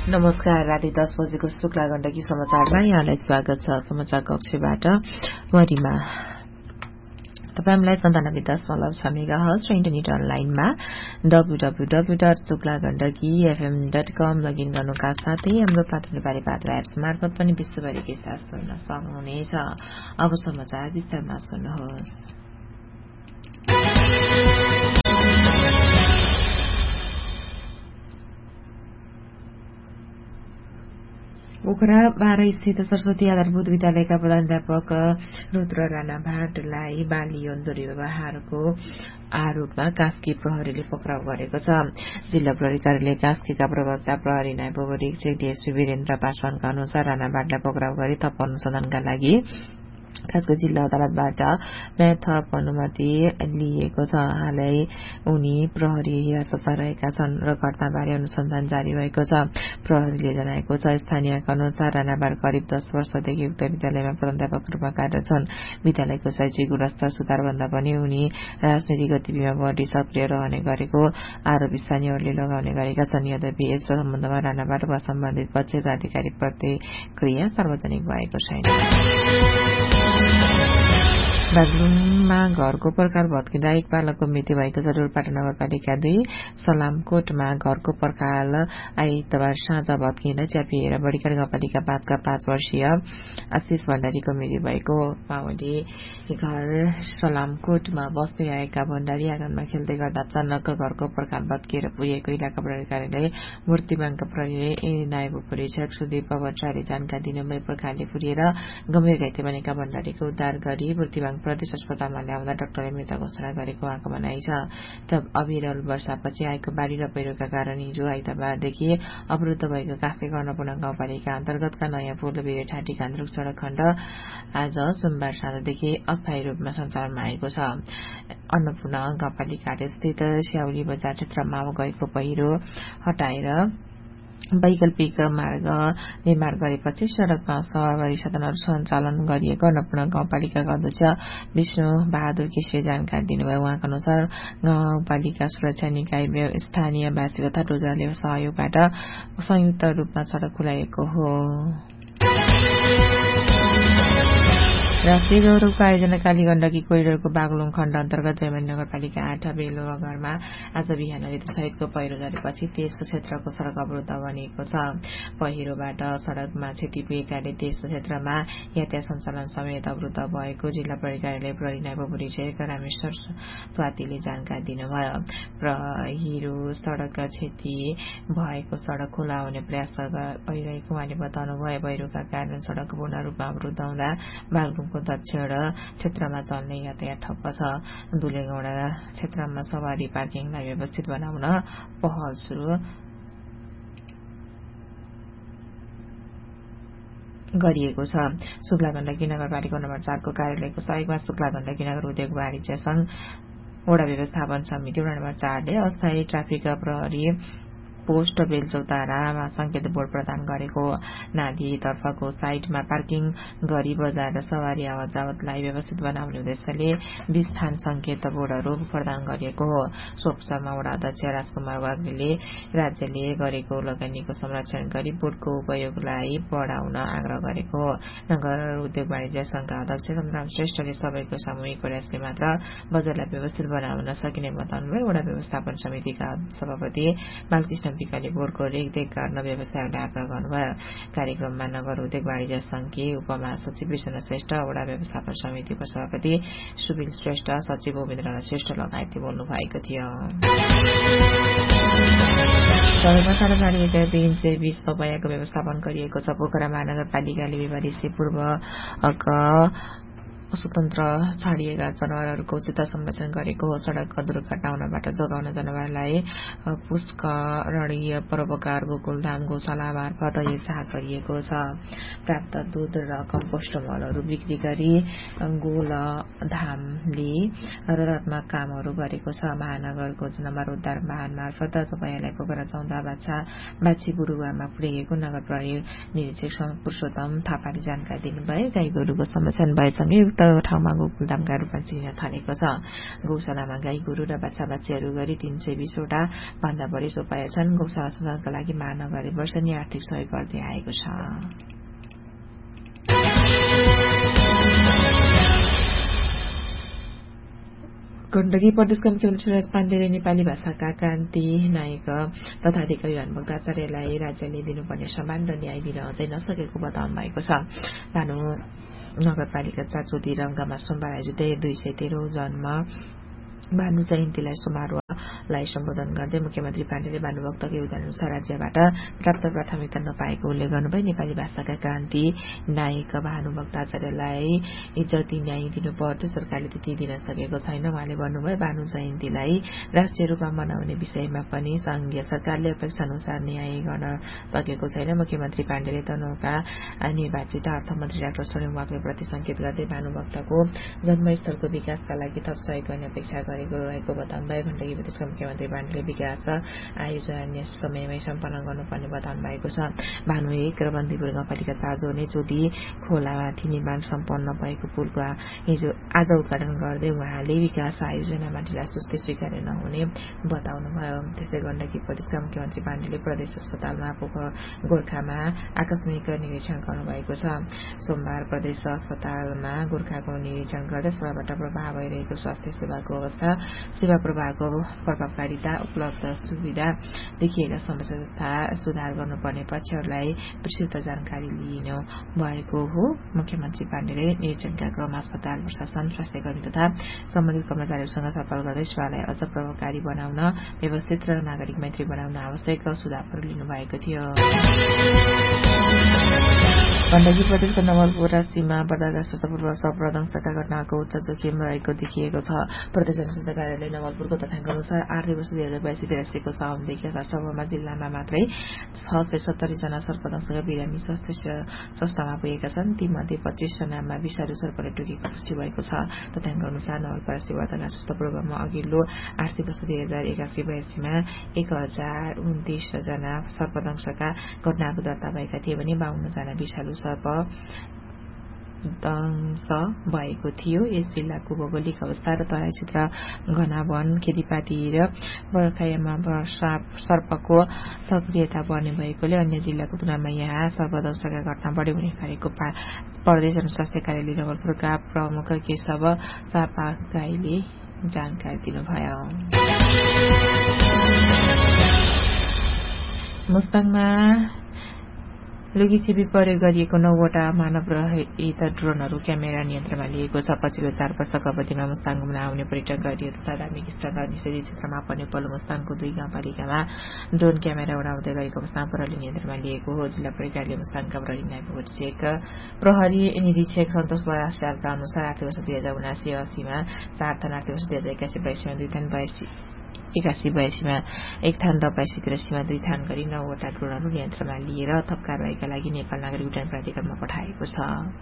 नमस्कार। राति 10 बजेको शुक्ला गण्डकी समाचारमा यहाँलाई स्वागत छ। समाचार कक्षबाट मरिमा। तपाईलाई 97.6 मेगाहर्ज र इन्टरनेट अनलाइनमा www.suklagandakifm.com लगइन गर्नुका साथै हाम्रो पात्र नेपाली पात्र एप्स मार्फत पनि विश्वभरिकै साथ सुन्न सक्नुहुनेछ। अब समाचार विस्तारमा सुन्नुहोस्। पोखरा 12 स्थित सरस्वती आधारभूत विद्यालयका प्रधानाध्यापक रुद्र राणा भाटलाई बाली यौन दुर्व्यवहारको आरोपमा कास्की प्रहरीले पक्राउ गरेको छ। जिल्ला प्रहरी कार्यालय कास्कीका प्रवक्ता प्रहरी नायब उपरीक्षक डीएसपी वीरेन्द्र पासवानका अनुसार राणा भाटलाई पक्राउ गरी थप अनुसन्धानका लागि खासको जिल्ला अदालतबाट थप अनुमति लिएको छ। हालै उनी प्रहरी हिरासतमा रहेका छन् र घटनाबारे अनुसन्धान जारी रहेको छ। प्रहरीले जनाएको छ, स्थानीयका अनुसार राणाबाट करिब 10 वर्षदेखि उक्त विद्यालयमा प्रधानाध्यापक रूपमा कार्यरत छन्। विद्यालयको शैक्षिक गुणस्तर सुधारभन्दा पनि उनी राजनैतिक गतिविधिमा बढी सक्रिय रहने गरेको आरोप स्थानीयहरूले लगाउने गरेका छन्। यद्यपि यस सम्बन्धमा राणाबाट वा सम्बन्धित पक्षका आधिकारिक प्रतिक्रिया सार्वजनिक भएको छैन। बागलुङमा घरको पर्खाल भत्किँदा एक बालकको मृत्यु भएको छ। डोलपाटा नगरपालिका 2 सलामकोटमा घरको पर्खाल आइतबार साँझ भत्किँदा च्यापिएर बडीका गाउँपालिका 5 का 5 वर्षीय आशिष भण्डारीको मृत्यु भएको। माओवादी घर सलामकोटमा बस्दै आएका भण्डारी आँगनमा खेल्दै गर्दा अचानक घरको पर्खाल भत्किएर पुगेको इलाका प्रहरी कार्यालय मूर्तिबाङका प्रहरी नायब उपरीक्षक सुदीप भट्टराईले जानकारी दिनुभयो। पर्खालले पुरिएर गम्भीर घाइते बनेका भण्डारीको उद्धार गरी मूर्तिबाङ प्रदेश अस्पतालमा ल्याउँदा डाक्टरले मृत घोषणा गरेको उहाँको भनाइ छ। तब अविरल वर्षापछि आएको बाढी र पहिरोका कारण हिजो आइतबारदेखि अवरुद्ध भएको कास्की अन्नपूर्ण गाउँपालिका अन्तर्गतका नयाँ पुल र वीरेठाँटी कान्द्रुक सड़क खण्ड आज सोमबार साँझदेखि अस्थायी रूपमा सञ्चालनमा आएको छ। अन्नपूर्ण गाउँपालिकाले स्थित स्याउली बजार क्षेत्रमा गएको पहिरो हटाएर वैकल्पिक मार्ग निर्माण गरेपछि सड़कमा सवारी साधनहरू सञ्चालन गरिएको अन्नपूर्ण गाउँपालिकाका अध्यक्ष विष्णु बहादुर केसीले जानकारी दिनुभयो। उहाँका अनुसार गाउँपालिका सुरक्षा निकाय स्थानीयवासी तथा डोजरले सहयोगबाट संयुक्त रूपमा सड़क खुलाइएको हो। राष्ट्रिय गौरवको आयोजना काली गण्डकी कोरिडोरको बागलुङ खण्ड अन्तर्गत जयमनी नगरपालिका 8 बेलुवाघरमा आज बिहान ऋतुसहितको पहिरो झरेपछि त्यस क्षेत्रको सड़क अवरुद्ध बनेको छ। पहिरोबाट सड़कमा क्षति पुगेकाले त्यस क्षेत्रमा यातायात सञ्चालन समेत अवरुद्ध भएको जिल्ला प्रहरी कार्यालय प्रहरी नायब उपरीक्षक रामेश्वर स्वातिले जानकारी दिनुभयो। पहिरो सड़क क्षति भएको सड़क खुला हुने प्रयास भइरहेको उहाँले बताउनुभयो। पहिरोका कारण सड़क पूर्ण रूपमा अवरुद्ध हुँदा बागलुङको दक्षिण क्षेत्रमा चल्ने यातायात ठप्प छ। दुलेगौडा क्षेत्रमा सवारी पार्किङलाई व्यवस्थित बनाउन पहल सुरु गरिएको छ। शुक्ला गण्डकी नगरपालिका नम्बर 4 को कार्यालयको सहयोगमा शुक्ला गण्डकी नगर उद्योग वाणिज्य संघ वडा व्यवस्थापन समिति वडा नम्बर 4 ले अस्थायी ट्राफिक प्रहरी पोस्ट बेलचौतारामा संकेत बोर्ड प्रदान गरेको। नादीतर्फको साइडमा पार्किङ गरी बजार र सवारी आवत जावतलाई व्यवस्थित बनाउने उद्देश्यले 20 स्थान संकेत बोर्डहरू प्रदान गरिएको हो। सो अवसरमा वडा अध्यक्ष राजकुमार वाग्लेले राज्यले गरेको लगानीको संरक्षण गरी बोर्डको उपयोगलाई बढाउन आग्रह गरेको हो। नगर उद्योग वाणिज्य संघका अध्यक्ष सन्तराम श्रेष्ठले सबैको सामूहिक प्रयासले मात्र बजारलाई व्यवस्थित बनाउन सकिने बताउनुभयो। वडा व्यवस्थापन समितिका सभापति बालकृष्ण विकले बोर्डको रेखदेख गर्न व्यवसायीहरूलाई आग्रह गर्नुभयो। कार्यक्रममा नगर उद्योग वाणिज्य संघकी उपमहासचिव विष्णु श्रेष्ठ, वडा व्यवस्थापन समिति उपसभापति सुबिल श्रेष्ठ, सचिव उमेन्द्र श्रेष्ठ लगायतले बोल्नु भएको थियो। सडकमा सार्वजनिक हितैषी 20 रुपैयाँको व्यवस्थापन गरिएको छ। पोखरा महानगरपालिकाले बिहिबार पूर्वक स्वतन्त्र छाडिएका जनावरहरूको उचित संरक्षण गरेको हो। सड़क दुर्घटना हुनबाट जोगाउन जनावरलाई पुष्करणीय परोपकार गोकुलधाम गौशाला मार्फत हेरचाह गरिएको छ। प्राप्त दूध र कम्पोस्ट मलहरू बिक्री गरी गोलधामले रदात्मक कामहरू गरेको छ। महानगरको जनावर उद्धार वाहन मार्फत तपाईँलाई पोखरा चौधा बाछी बुरुवामा पुगेको नगर प्रहरी निरीक्षक पुरुषोत्तम थापाले जानकारी दिनुभयो। गाई गोरुको संरक्षण भएसँगै उक्त ठाउँमा गोकुलधामका रूपमा चिनिन थालेको छ। गौशालामा गाई गोरु र बाछा बाछीहरू गरी 320 वटा भन्दा बढी चौपाया छन्। गौशाला सञ्चालनका लागि महानगरले वर्षेनी आर्थिक सहयोग गर्दै आएको छ। गण्डकी प्रदेशका मुख्यमन्त्री सुरेश पाण्डेले नेपाली भाषाका क्रान्ति नायक तथा अधिकारी भानुभक्त आचार्यलाई राज्यले दिनुपर्ने सम्मान र न्याय दिन अझै नसकेको बताउनु भएको छ। भानु नगरपालिका 4 चौधरीरङ्गामा सोमबार आयोजित 213औं जन्म भानु जयन्तीलाई समारोहलाई सम्बोधन गर्दै मुख्यमन्त्री पाण्डेले भानुभक्तको योगदानअनुसार राज्यबाट प्राप्त प्राथमिकता नपाएको उल्लेख गर्नुभयो। नेपाली भाषाका क्रान्ति नायक भानुभक्त आचार्यलाई जति न्याय दिनुपर्थ्यो सरकारले त्यति दिन सकेको छैन। उहाँले भन्नुभयो, भानु जयन्तीलाई राष्ट्रिय रूपमा मनाउने विषयमा पनि संघीय सरकारले अपेक्षा अनुसार न्याय गर्न सकेको छैन। मुख्यमन्त्री पाण्डेले तनहुँका निर्वाचित अर्थमन्त्री डाक्टर सोनाम वाग्ले प्रति संकेत गर्दै भानुभक्तको जन्मस्थलको विकासका लागि थप सहयोग गर्ने अपेक्षा गरेको रहेको बताउनुभयो। गण्डकी प्रदेशका मुख्यमन्त्री पाण्डेले विकास आयोजना समयमै सम्पन्न गर्नुपर्ने बताउनु भएको छ। भानु 1 र बन्दीपुर गाउँपालिका 4 जोड्ने चोदी खोलामाथि निर्माण सम्पन्न भएको पुलको आज उद्घाटन गर्दै उहाँले विकास आयोजनामा ढिलासुस्ती स्वीकार्य नहुने बताउनुभयो। त्यसै गण्डकी प्रदेशका मुख्यमन्त्री पाण्डेले प्रदेश अस्पतालमा गोर्खामा आकस्मिक निरीक्षण गर्नुभएको छ। सोमबार प्रदेश अस्पतालमा गोर्खाको निरीक्षण गर्दै सभाबाट प्रभाव भइरहेको स्वास्थ्य सेवाको अवस्था, सेवा प्रवाहको प्रभावकारिता, उपलब्ध सुविधा, देखिएका समस्या तथा सुधार गर्नुपर्ने पक्षहरूलाई विस्तृत जानकारी लिनु भएको हो। मुख्यमन्त्री पाण्डेले निरीक्षणका क्रममा अस्पताल प्रशासन, स्वास्थ्यकर्मी तथा सम्बन्धित कर्मचारीहरूसँग छलफल गर्दै सेवालाई अझ प्रभावकारी बनाउन, व्यवस्थित र नागरिक मैत्री बनाउन आवश्यक सुझावहरू लिनुभएको थियो। गण्डकी प्रदेशको नवलपुर सीमा बर्दाजस्तपूर्व शवप्रदंशनका घटनाको उच्च जोखिम रहेको देखिएको छ। प्रदेश जनस्वास्थ्य कार्यालय नवलपुरको तथ्याङ्क अनुसार 8 दिवस 2082 को साउनदेखि असारसम्ममा जिल्लामा मात्रै 670 जना सर्पदंशका बिरामी स्वास्थ्य संस्थामा पुगेका छन्। तीमध्ये 25 जनामा विषालु सर्पले टोकेको पुष्टि भएको छ। तथ्याङ्क अनुसार नवलपरासी बर्दाजस्तपूर्वमा अघिल्लो 8 दिवस 2081-82 मा 1029 जना सर्पदंशका घटनाको दर्ता भएका थिए भने 52 जना विषालु सर्प दंश भएको थियो। यस जिल्लाको भौगोलिक अवस्था र तराई क्षेत्र घना वन, खेतीपाती र बर्खायाममा सर्पको सक्रियता बढ्ने भएकोले अन्य जिल्लाको तुलनामा यहाँ सर्पदंशका घटना बढी हुने गरेको प्रदेश जनस्वास्थ्य कार्यालय नवलपुरका प्रमुख केशव चापागाईले जानकारी दिनुभयो। मुस्ताङमा लुकीछिपी प्रयोग गरिएको 9 वटा मानवरहित ड्रोनहरू क्यामेरा नियन्त्रणमा लिएको छ। पछिल्लो 4 वर्षको अवधिमा मुस्ताङ घुम्न आउने पर्यटक गरी तथा धार्मिक स्थल र निषेधित क्षेत्रमा पर्ने पल्लो मुस्ताङको 2 गाउँपालिकामा ड्रोन क्यामेरा उडाउँदै गरेको अवस्थामा प्रहरीले नियन्त्रणमा लिएको हो। जिल्ला प्रहरीले मुस्ताङका प्रहरी निरीक्षक सन्तोष बरासियालका अनुसार 8 वर्ष 2079-80 मा 4 थान, 8 वर्ष 2081-82 मा 2 थान, 81-82 मा 1 थान र 82-83 मा 2 थान गरी 9 वटा ड्रोनहरू नियन्त्रणमा लिएर थप कारबाहीका लागि नेपाल नागरिक उड्डयन प्राधिकरणमा पठाएको छ।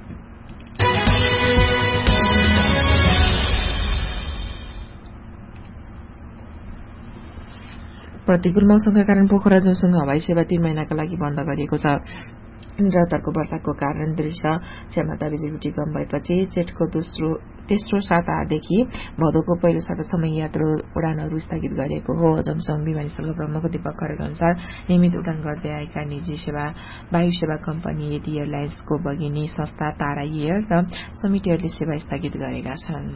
प्रतिकूल मौसमका कारण पोखरा जोरसँग हवाई सेवा 3 महिनाका लागि बन्द गरिएको छ। निरन्तरको वर्षाको कारण दृश्य क्षमता बिजुली कम भएपछि जेठको तेस्रो सातादेखि भदौको पहिलो सातासम्म यात्रु उडानहरू स्थगित गरिएको हो। जमसङ विमानस्थलका प्रमुख दीपक खरेलका अनुसार नियमित उडान गर्दै आएका निजी वायु सेवा कम्पनी यति एयरलाइन्सको भगिनी संस्था तारा एयर र समिट एयरले सेवा स्थगित गरेका छन्।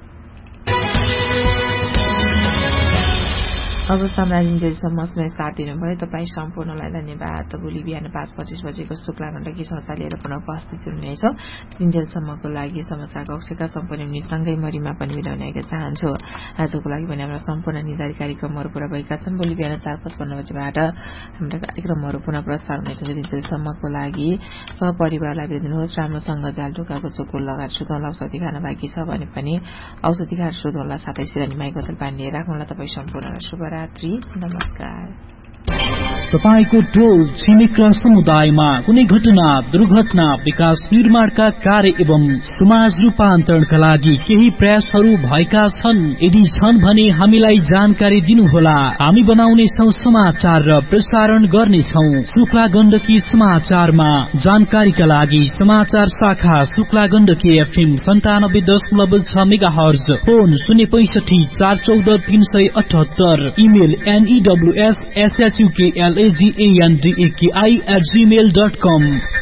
अब साम्राज्यसम्म साथ दिनुभयो। तपाईँ सम्पूर्णलाई धन्यवाद। भोलि बिहान 5:25 बजेको शुक्ला गण्डकी समाचार लिएर पुनः उपस्थित हुनेछ। तिनजेलसम्मको लागि समाचार कक्षका सम्पूर्ण निसँगै मरिमा पनि बिदाउन चाहन्छु। आजको लागि पनि हाम्रा सम्पूर्ण निर्धारित कार्यक्रमहरू पूरा भएका छन्। भोलि बिहान 4:55 बजेबाट हाम्रा कार्यक्रमहरू पुनः प्रसार हुनेछ। तिनजेलसम्मको लागि सहपरिवारलाई बिदा दिनुहोस्। राम्रोसँग जाल ढुकाको चोको लगाएर सुतौँला। औषधि खान बाँकी छ भने पनि औषधि खाएर सुतौँला। साथै सिरानी माई बोतल पानी लिएर राख्नुहोला। तपाईँ सम्पूर्णलाई शुभरात्रि। नमस्कार। तपाईको टोल छिमेक र समुदायमा कुनै घटना, दुर्घटना, विकास निर्माणका कार्य एवं समाज रूपान्तरणका लागि केही प्रयासहरू भएका छन्? यदि छन् भने हामीलाई जानकारी दिनुहोला। हामी बनाउनेछौं समाचार र प्रसारण गर्नेछौं। शुक्ला गण्डकी समाचारमा जानकारीका लागि समाचार शाखा Shukla Gandaki FM 97.6 megahertz, phone 065 414 378, email NEWSSUKLAGANDAKI@gmail.com।